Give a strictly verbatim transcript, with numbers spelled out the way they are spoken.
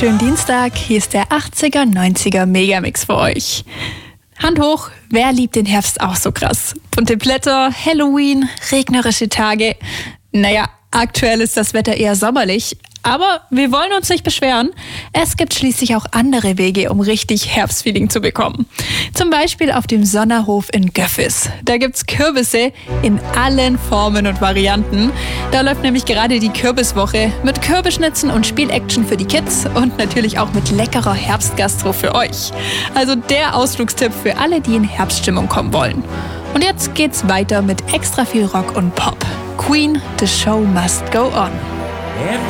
schönen Dienstag. Hier ist der achtziger, neunziger Megamix für euch. Hand hoch, wer liebt den Herbst auch so krass? Bunte Blätter, Halloween, regnerische Tage. Naja, aktuell ist das Wetter eher sommerlich, aber wir wollen uns nicht beschweren. Es gibt schließlich auch andere Wege, um richtig Herbstfeeling zu bekommen. Zum Beispiel auf dem Sonnerhof in Göffis. Da gibt's Kürbisse in allen Formen und Varianten. Da läuft nämlich gerade die Kürbiswoche mit Kürbisschnitzen und Spielaction für die Kids und natürlich auch mit leckerer Herbstgastro für euch. Also der Ausflugstipp für alle, die in Herbststimmung kommen wollen. Und jetzt geht's weiter mit extra viel Rock und Pop. Queen, The Show Must Go On.